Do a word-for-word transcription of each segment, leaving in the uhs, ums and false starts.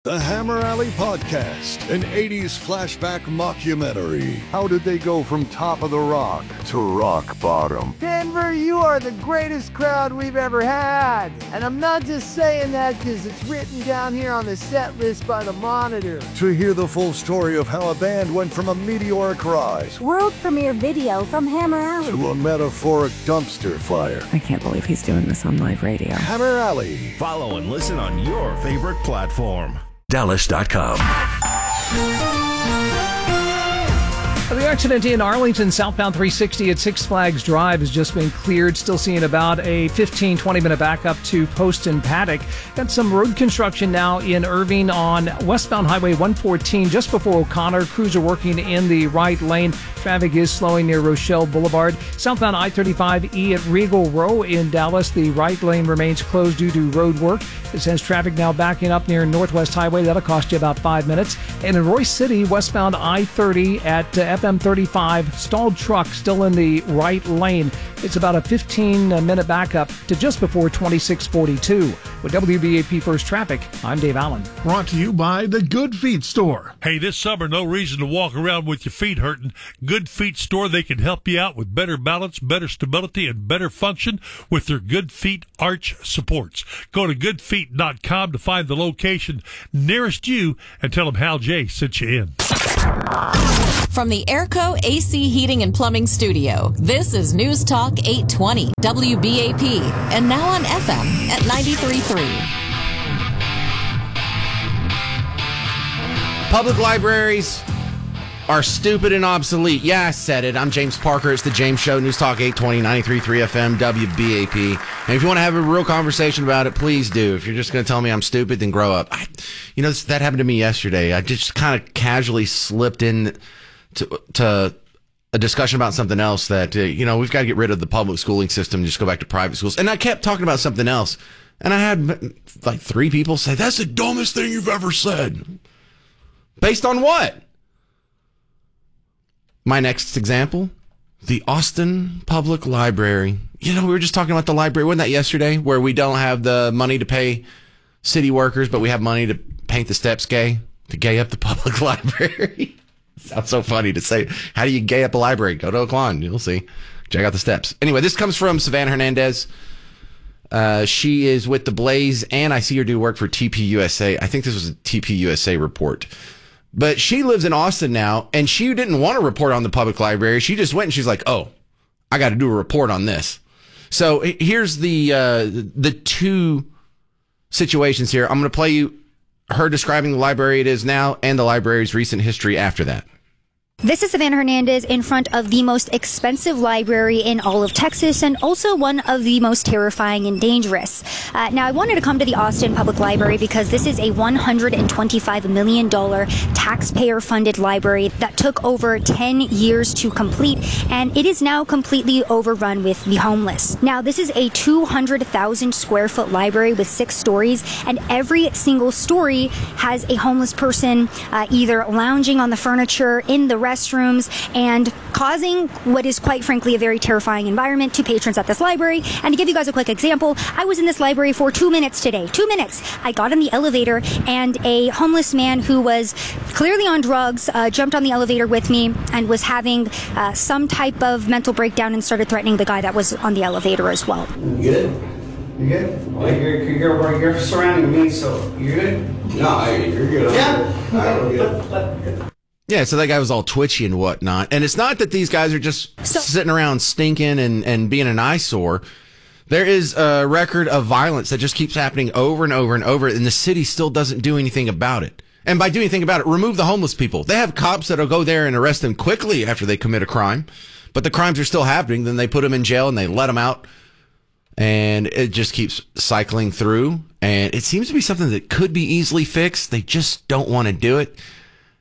The Hammer Alley Podcast, an eighties flashback mockumentary. How did they go from top of the rock to rock bottom? Denver, you are the greatest crowd we've ever had. And I'm not just saying that because it's written down here on the set list by the Monitor. To hear the full story of how a band went from a meteoric rise, world premiere video from Hammer Alley, to a metaphoric dumpster fire. I can't believe he's doing this on live radio. Hammer Alley. Follow and listen on your favorite platform. Dallas dot com. The accident in Arlington, southbound three sixty at Six Flags Drive has just been cleared. Still seeing about a fifteen, twenty minute backup to Post and Paddock. Got some road construction now in Irving on westbound Highway one fourteen just before O'Connor. Crews are working in the right lane. Traffic is slowing near Rochelle Boulevard. Southbound I thirty-five E at Regal Row in Dallas. The right lane remains closed due to road work. It says traffic now backing up near Northwest Highway. That'll cost you about five minutes. And in Royce City, westbound I thirty at uh, F M thirty-five, stalled truck still in the right lane. It's about a fifteen minute backup to just before twenty-six forty-two. With W B A P First Traffic, I'm Dave Allen. Brought to you by the Good Feet Store. Hey, this summer, no reason to walk around with your feet hurting. Good Feet Store, they can help you out with better balance, better stability, and better function with their Good Feet arch supports. Go to good feet dot com to find the location nearest you and tell them Hal J sent you in. From the Airco A C Heating and Plumbing Studio, this is News Talk eight twenty W B A P, and now on F M at ninety-three point three. Public libraries are stupid and obsolete. Yeah, I said it. I'm James Parker. It's the James Show, News Talk eight twenty, ninety-three point three F M, W B A P. And if you want to have a real conversation about it, please do. If you're just going to tell me I'm stupid, then grow up. I, you know, that happened to me yesterday. I just kind of casually slipped in to, to a discussion about something else that, uh, you know, we've got to get rid of the public schooling system and just go back to private schools. And I kept talking about something else. And I had like three people say, that's the dumbest thing you've ever said. Based on what? My next example, the Austin Public Library. You know, we were just talking about the library. Wasn't that yesterday? Where we don't have the money to pay city workers, but we have money to paint the steps gay, to gay up the public library. Sounds so funny to say. How do you gay up a library? Go to Oakland. You'll see. Check out the steps. Anyway, this comes from Savannah Hernandez. Uh, she is with the Blaze, and I see her do work for T P U S A. I think this was a T P U S A report. But she lives in Austin now, and she didn't want to report on the public library. She just went and she's like, oh, I got to do a report on this. So here's the uh, the two situations here. I'm going to play you her describing the library it is now and the library's recent history after that. This is Savannah Hernandez in front of the most expensive library in all of Texas and also one of the most terrifying and dangerous. Uh, now, I wanted to come to the Austin Public Library because this is a one hundred twenty-five million dollars taxpayer-funded library that took over ten years to complete, and it is now completely overrun with the homeless. Now, this is a two hundred thousand square foot library with six stories, and every single story has a homeless person uh, either lounging on the furniture, in the restrooms, and causing what is quite frankly a very terrifying environment to patrons at this library. And to give you guys a quick example, I was in this library for two minutes today. Two minutes. I got in the elevator and a homeless man who was clearly on drugs uh, jumped on the elevator with me and was having uh, some type of mental breakdown and started threatening the guy that was on the elevator as well. You good? You good? Well, you're, you're, you're surrounding me, so you good? No, you're good. Yeah? I'm good. Yeah, so that guy was all twitchy and whatnot. And it's not that these guys are just so, sitting around stinking and, and being an eyesore. There is a record of violence that just keeps happening over and over and over, and the city still doesn't do anything about it. And by doing anything about it, remove the homeless people. They have cops that'll go there and arrest them quickly after they commit a crime. But the crimes are still happening. Then they put them in jail and they let them out. And it just keeps cycling through. And it seems to be something that could be easily fixed. They just don't want to do it.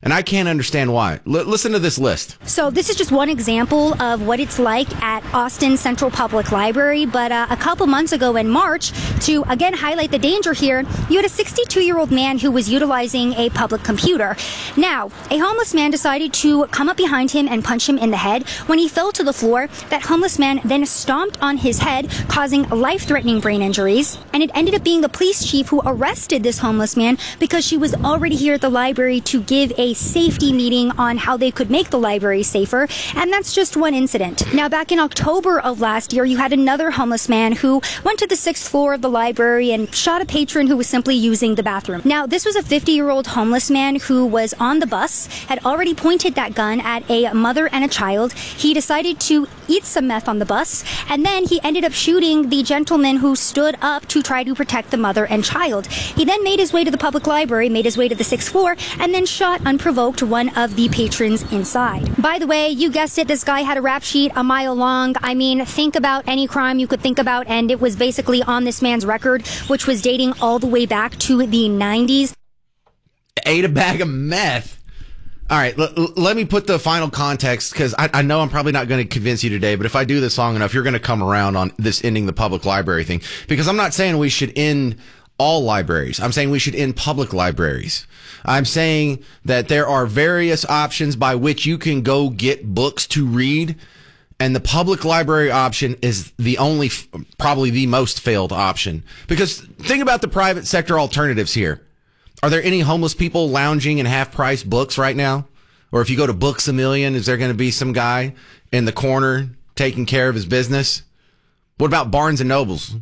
And I can't understand why. L- listen to this list. So this is just one example of what it's like at Austin Central Public Library. But uh, a couple months ago in March, to again highlight the danger here, you had a sixty-two-year-old man who was utilizing a public computer. Now, a homeless man decided to come up behind him and punch him in the head. When he fell to the floor, that homeless man then stomped on his head, causing life-threatening brain injuries. And it ended up being the police chief who arrested this homeless man because she was already here at the library to give a safety meeting on how they could make the library safer. And that's just one incident. Now, back in October of last year, you had another homeless man who went to the sixth floor of the library and shot a patron who was simply using the bathroom. Now, this was a fifty-year-old homeless man who was on the bus, had already pointed that gun at a mother and a child. He decided to eat some meth on the bus, and then he ended up shooting the gentleman who stood up to try to protect the mother and child. He then made his way to the public library, made his way to the sixth floor, and then shot unprovoked one of the patrons inside. By the way, you guessed it, this guy had a rap sheet a mile long. I mean, think about any crime you could think about, and it was basically on this man's record, which was dating all the way back to the nineties. Ate a bag of meth. All right, l- l- let me put the final context, because I-, I know I'm probably not going to convince you today, but if I do this long enough, you're going to come around on this ending the public library thing, because I'm not saying we should end all libraries. I'm saying we should end public libraries. I'm saying that there are various options by which you can go get books to read, and the public library option is the only, probably the most failed option. Because think about the private sector alternatives here. Are there any homeless people lounging in half-price books right now? Or if you go to Books A Million, is there going to be some guy in the corner taking care of his business? What about Barnes and Nobles?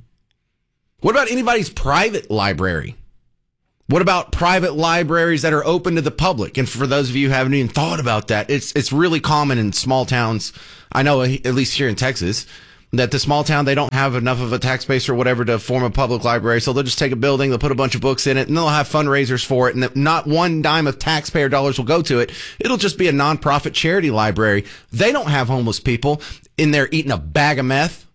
What about anybody's private library? What about private libraries that are open to the public? And for those of you who haven't even thought about that, it's it's really common in small towns. I know, at least here in Texas, that the small town, they don't have enough of a tax base or whatever to form a public library. So they'll just take a building, they'll put a bunch of books in it, and they'll have fundraisers for it. And not one dime of taxpayer dollars will go to it. It'll just be a nonprofit charity library. They don't have homeless people in there eating a bag of meth.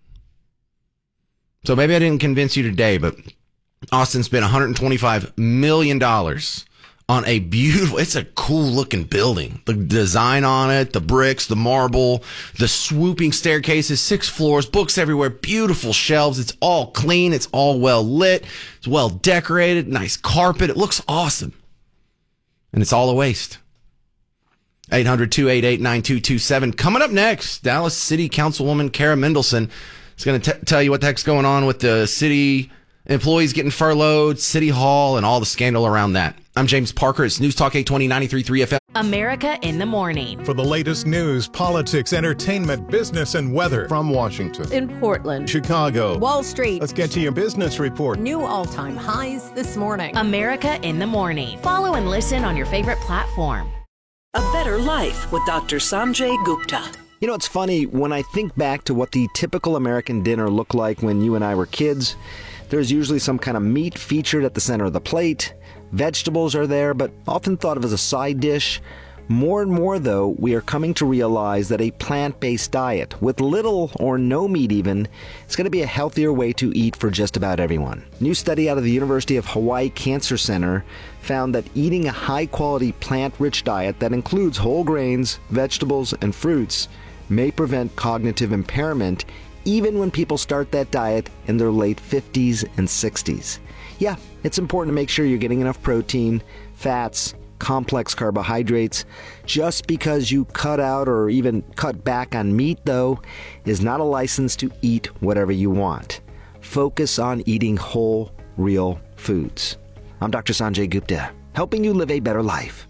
So maybe I didn't convince you today, but Austin spent one hundred twenty-five million dollars on a beautiful, it's a cool looking building. The design on it, the bricks, the marble, the swooping staircases, six floors, books everywhere, beautiful shelves. It's all clean. It's all well lit. It's well decorated, nice carpet. It looks awesome. And it's all a waste. eight hundred, two eight eight, nine two two seven. Coming up next, Dallas City Councilwoman Kara Mendelson is going to tell you what the heck's going on with the city employees getting furloughed, City Hall, and all the scandal around that. I'm James Parker. It's News Talk eight twenty, ninety-three point three F M. America in the Morning. For the latest news, politics, entertainment, business, and weather. From Washington, in Portland, Chicago, Wall Street. Let's get to your business report. New all-time highs this morning. America in the Morning. Follow and listen on your favorite platform. A Better Life with Doctor Sanjay Gupta. You know, it's funny, when I think back to what the typical American dinner looked like when you and I were kids, there's usually some kind of meat featured at the center of the plate. Vegetables are there, but often thought of as a side dish. More and more, though, we are coming to realize that a plant-based diet, with little or no meat even, is going to be a healthier way to eat for just about everyone. A new study out of the University of Hawaii Cancer Center found that eating a high-quality plant-rich diet that includes whole grains, vegetables, and fruits may prevent cognitive impairment even when people start that diet in their late fifties and sixties. Yeah, it's important to make sure you're getting enough protein, fats, complex carbohydrates. Just because you cut out or even cut back on meat, though, is not a license to eat whatever you want. Focus on eating whole, real foods. I'm Doctor Sanjay Gupta, helping you live a better life.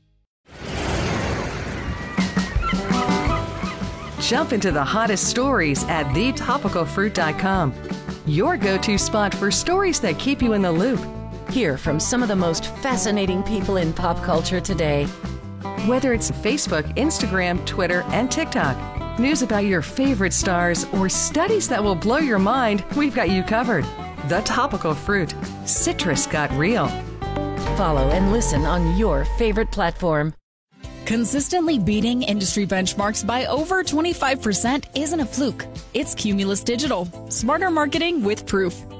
Jump into the hottest stories at the topical fruit dot com. Your go-to spot for stories that keep you in the loop. Hear from some of the most fascinating people in pop culture today. Whether it's Facebook, Instagram, Twitter, and TikTok, news about your favorite stars, or studies that will blow your mind, we've got you covered. The Topical Fruit. Citrus got real. Follow and listen on your favorite platform. Consistently beating industry benchmarks by over twenty-five percent isn't a fluke. It's Cumulus Digital. Smarter marketing with proof.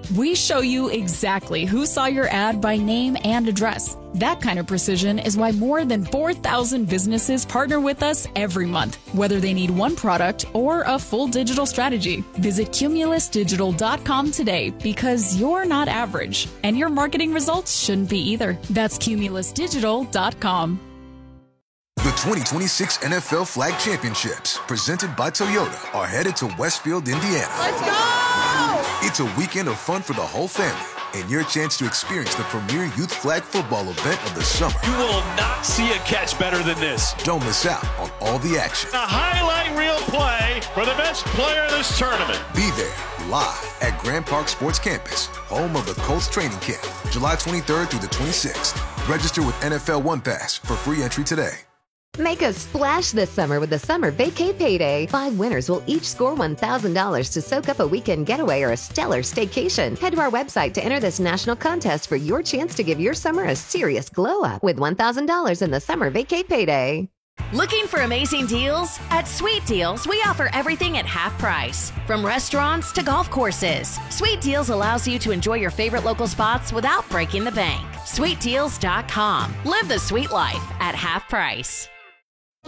We show you exactly who saw your ad by name and address. That kind of precision is why more than four thousand businesses partner with us every month, whether they need one product or a full digital strategy. Visit Cumulus Digital dot com today because you're not average, and your marketing results shouldn't be either. That's Cumulus Digital dot com. The twenty twenty-six N F L Flag Championships, presented by Toyota, are headed to Westfield, Indiana. Let's go! It's a weekend of fun for the whole family, and your chance to experience the premier youth flag football event of the summer. You will not see a catch better than this. Don't miss out on all the action. A highlight reel play for the best player in this tournament. Be there, live at Grand Park Sports Campus, home of the Colts training camp, July twenty-third through the twenty-sixth. Register with N F L One Pass for free entry today. Make a splash this summer with the Summer Vacay Payday. Five winners will each score one thousand dollars to soak up a weekend getaway or a stellar staycation. Head to our website to enter this national contest for your chance to give your summer a serious glow up with one thousand dollars in the Summer Vacay Payday. Looking for amazing deals? At Sweet Deals, we offer everything at half price. From restaurants to golf courses, Sweet Deals allows you to enjoy your favorite local spots without breaking the bank. Sweet Deals dot com. Live the sweet life at half price.